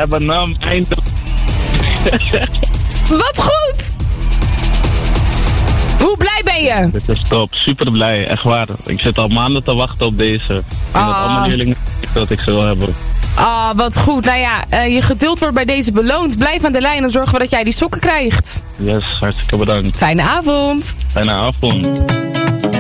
hebben hem eindelijk. Wat goed! Hoe blij ben je? Dit is top, super blij, echt waar. Ik zit al maanden te wachten op deze. Ik vind dat allemaal leerlingen dat ik ze wil hebben. Wat goed. Nou ja, je geduld wordt bij deze beloond. Blijf aan de lijn en zorgen we dat jij die sokken krijgt. Yes, hartstikke bedankt. Fijne avond. Fijne avond.